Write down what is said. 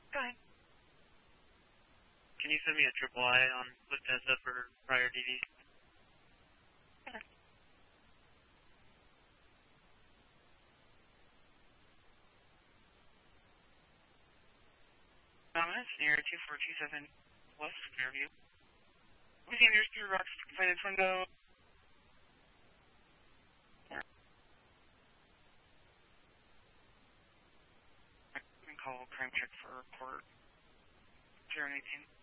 Go ahead. Can you send me a triple I on with heads up for prior DD? Okay. Thomas, near 2427 West Fairview. We see there's 3 rocks by this window. Call crime check for report 018.